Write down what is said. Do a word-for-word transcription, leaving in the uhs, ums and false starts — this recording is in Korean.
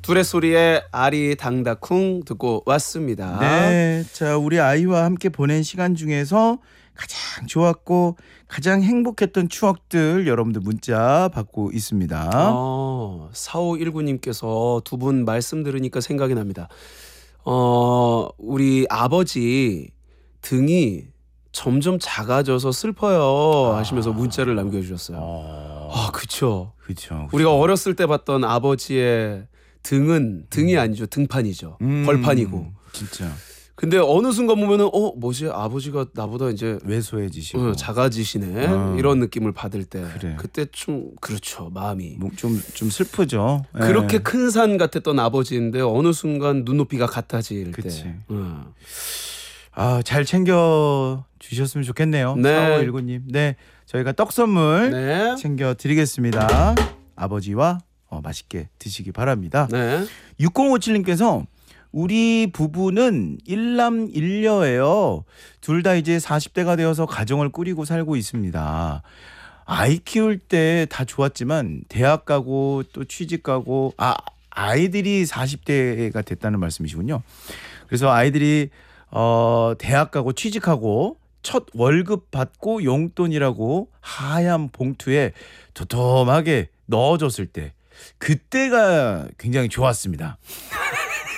둘의 소리에 아리 당다쿵 듣고 왔습니다. 네, 자 우리 아이와 함께 보낸 시간 중에서 가장 좋았고 가장 행복했던 추억들 여러분들 문자 받고 있습니다. 어, 사오일구님께서 두 분 말씀 들으니까 생각이 납니다. 어, 우리 아버지 등이 점점 작아져서 슬퍼요 하시면서 문자를 남겨주셨어요. 아, 아, 그쵸. 그렇죠. 우리가 어렸을 때 봤던 아버지의 등은 등이 아니죠. 등판이죠. 음, 벌판이고. 진짜 근데 어느 순간 보면은 어 뭐지 아버지가 나보다 이제 왜소해지시고 어, 작아지시네 어. 이런 느낌을 받을 때 그래. 그때 좀 그렇죠 마음이 좀좀 좀 슬프죠. 예. 그렇게 큰 산 같았던 아버지인데 어느 순간 눈높이가 같아질 그치. 때. 어. 아, 잘 챙겨 주셨으면 좋겠네요. 네. 사오일구님. 네, 저희가 떡 선물 네. 챙겨 드리겠습니다. 아버지와 어, 맛있게 드시기 바랍니다. 네. 육공오칠님께서 우리 부부는 일남 일녀예요. 둘 다 이제 사십 대가 되어서 가정을 꾸리고 살고 있습니다. 아이 키울 때 다 좋았지만 대학 가고 또 취직 가고 아 아이들이 사십 대가 됐다는 말씀이시군요. 그래서 아이들이 어 대학 가고 취직하고 첫 월급 받고 용돈이라고 하얀 봉투에 도톰하게 넣어줬을 때 그때가 굉장히 좋았습니다.